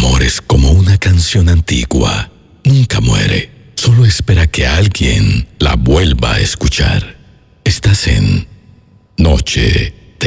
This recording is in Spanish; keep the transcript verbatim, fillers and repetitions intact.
amor es como una canción antigua. Nunca muere. Solo espera que alguien la vuelva a escuchar. Estás en Noche